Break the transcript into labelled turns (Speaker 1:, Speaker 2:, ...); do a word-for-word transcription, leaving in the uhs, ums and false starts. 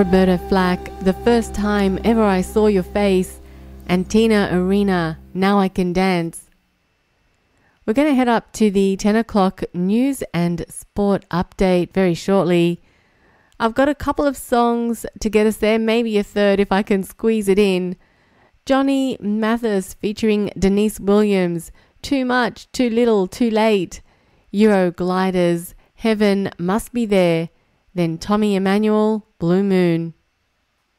Speaker 1: Roberta Flack, The First Time Ever I Saw Your Face, and Tina Arena, Now I Can Dance. We're going to head up to the ten o'clock news and sport update very shortly. I've got a couple of songs to get us there, maybe a third if I can squeeze it in. Johnny Mathis featuring Denise Williams, Too Much, Too Little, Too Late. Euro Gliders, Heaven Must Be There. Then Tommy Emmanuel, Blue Moon.